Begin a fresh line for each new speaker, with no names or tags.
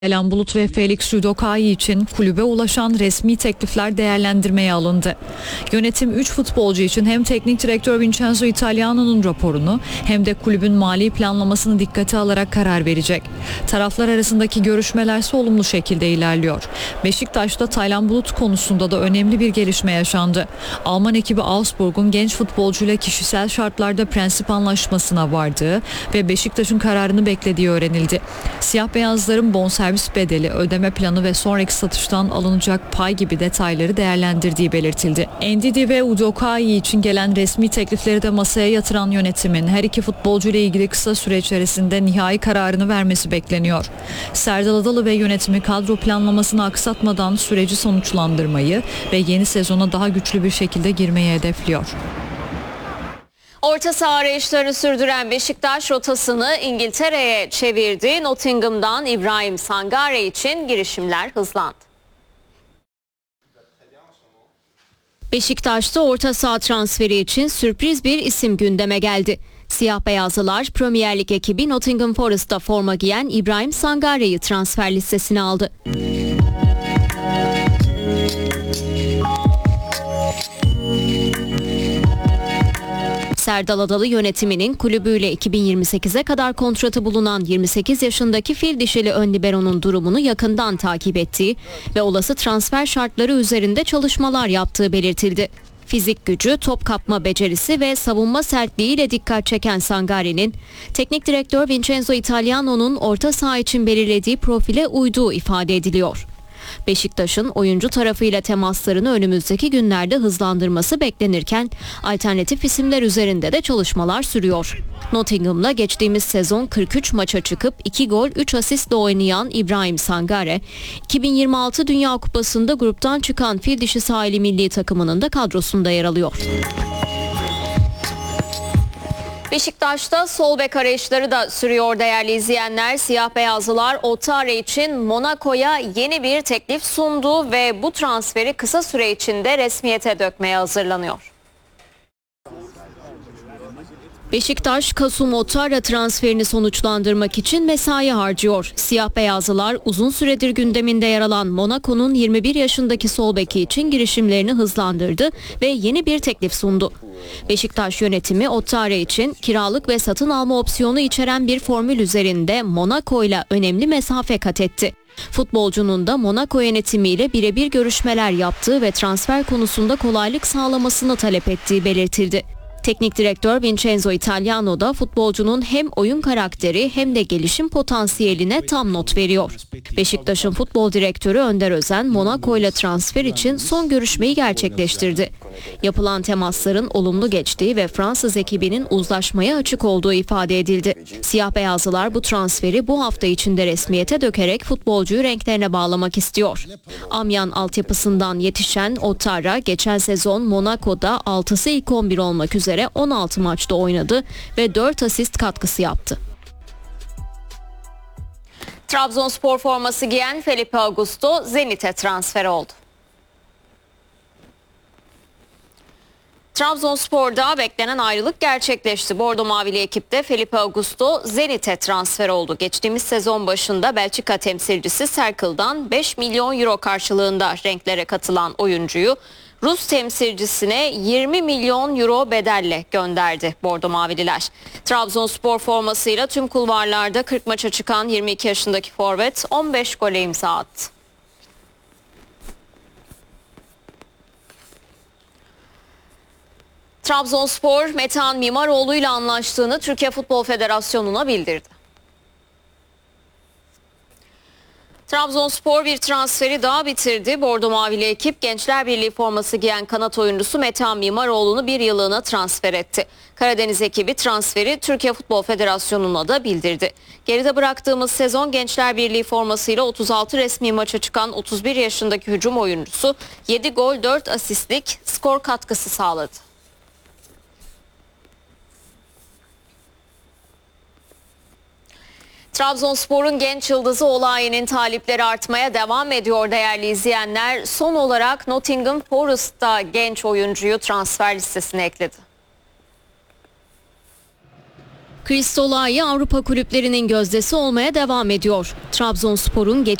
Taylan Bulut ve Felix Udokai için kulübe ulaşan resmi teklifler değerlendirmeye alındı. Yönetim 3 futbolcu için hem teknik direktör Vincenzo Italiano'nun raporunu hem de kulübün mali planlamasını dikkate alarak karar verecek. Taraflar arasındaki görüşmeler ise olumlu şekilde ilerliyor. Beşiktaş'ta Taylan Bulut konusunda da önemli bir gelişme yaşandı. Alman ekibi Augsburg'un genç futbolcuyla kişisel şartlarda prensip anlaşmasına vardığı ve Beşiktaş'ın kararını beklediği öğrenildi. Siyah beyazların bonservis bedeli, ödeme planı ve sonraki satıştan alınacak pay gibi detayları değerlendirdiği belirtildi. Ndidi ve Udokai için gelen resmi teklifleri de masaya yatıran yönetimin her iki futbolcuyla ilgili kısa süre içerisinde nihai kararını vermesi bekleniyor. Serdal Adalı ve yönetimi kadro planlamasını aksatmadan süreci sonuçlandırmayı ve yeni sezona daha güçlü bir şekilde girmeyi hedefliyor.
Orta saha arayışlarını sürdüren Beşiktaş rotasını İngiltere'ye çevirdi. Nottingham'dan İbrahim Sangare için girişimler hızlandı. Beşiktaş'ta orta saha transferi için sürpriz bir isim gündeme geldi. Siyah beyazlılar Premier Lig ekibi Nottingham Forest'ta forma giyen İbrahim Sangare'yi transfer listesine aldı. Serdal Adalı yönetiminin kulübüyle 2028'e kadar kontratı bulunan 28 yaşındaki fil dişili ön libero'nun durumunu yakından takip ettiği ve olası transfer şartları üzerinde çalışmalar yaptığı belirtildi. Fizik gücü, top kapma becerisi ve savunma sertliğiyle dikkat çeken Sangare'nin teknik direktör Vincenzo Italiano'nun orta saha için belirlediği profile uyduğu ifade ediliyor. Beşiktaş'ın oyuncu tarafıyla temaslarını önümüzdeki günlerde hızlandırması beklenirken alternatif isimler üzerinde de çalışmalar sürüyor. Nottingham'la geçtiğimiz sezon 43 maça çıkıp 2 gol 3 asistle oynayan İbrahim Sangare, 2026 Dünya Kupası'nda gruptan çıkan fil dişi sahili milli takımının da kadrosunda yer alıyor. Beşiktaş'ta sol bek arayışları da sürüyor değerli izleyenler. Siyah beyazlılar Otare için Monaco'ya yeni bir teklif sundu ve bu transferi kısa süre içinde resmiyete dökmeye hazırlanıyor. Beşiktaş, Kasum Otara transferini sonuçlandırmak için mesai harcıyor. Siyah beyazlılar uzun süredir gündeminde yer alan Monaco'nun 21 yaşındaki sol beki için girişimlerini hızlandırdı ve yeni bir teklif sundu. Beşiktaş yönetimi Otara için kiralık ve satın alma opsiyonu içeren bir formül üzerinde Monaco ile önemli mesafe kat etti. Futbolcunun da Monaco yönetimiyle birebir görüşmeler yaptığı ve transfer konusunda kolaylık sağlamasını talep ettiği belirtildi. Teknik direktör Vincenzo Italiano da futbolcunun hem oyun karakteri hem de gelişim potansiyeline tam not veriyor. Beşiktaş'ın futbol direktörü Önder Özen, Monaco ile transfer için son görüşmeyi gerçekleştirdi. Yapılan temasların olumlu geçtiği ve Fransız ekibinin uzlaşmaya açık olduğu ifade edildi. Siyah beyazlılar bu transferi bu hafta içinde resmiyete dökerek futbolcuyu renklerine bağlamak istiyor. Amyan altyapısından yetişen Otara geçen sezon Monaco'da 6'sı ilk 11 olmak üzere 16 maçta oynadı ve 4 asist katkısı yaptı. Trabzonspor forması giyen Felipe Augusto Zenit'e transfer oldu. Trabzonspor'da beklenen ayrılık gerçekleşti. Bordo Mavili ekipte Felipe Augusto Zenit'e transfer oldu. Geçtiğimiz sezon başında Belçika temsilcisi Cercle'dan 5 milyon euro karşılığında renklere katılan oyuncuyu Rus temsilcisine 20 milyon euro bedelle gönderdi Bordo Mavililer. Trabzonspor formasıyla tüm kulvarlarda 40 maça çıkan 22 yaşındaki forvet 15 gole imza attı. Trabzonspor, Metehan Mimaroğlu ile anlaştığını Türkiye Futbol Federasyonu'na bildirdi. Trabzonspor bir transferi daha bitirdi. Bordo Mavili ekip Gençler Birliği forması giyen kanat oyuncusu Metehan Mimaroğlu'nu bir yıllığına transfer etti. Karadeniz ekibi transferi Türkiye Futbol Federasyonu'na da bildirdi. Geride bıraktığımız sezon Gençler Birliği formasıyla 36 resmi maça çıkan 31 yaşındaki hücum oyuncusu 7 gol 4 asistlik skor katkısı sağladı. Trabzonspor'un genç yıldızı Olayi'nin talipleri artmaya devam ediyor değerli izleyenler. Son olarak Nottingham Forest'ta genç oyuncuyu transfer listesine ekledi. Kristolay Avrupa kulüplerinin gözdesi olmaya devam ediyor. Trabzonspor'un